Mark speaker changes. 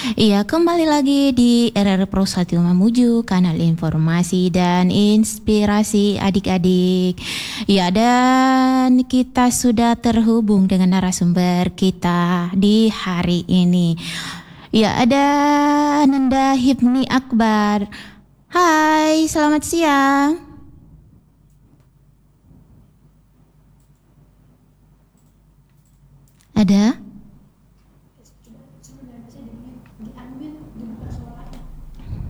Speaker 1: Iya, kembali lagi di RR Pro 1 Mamuju, kanal informasi dan inspirasi adik-adik. Ya, dan kita sudah terhubung dengan narasumber kita di hari ini. Ya, ada Nanda Hipni Akbar. Hai, selamat siang. Ada?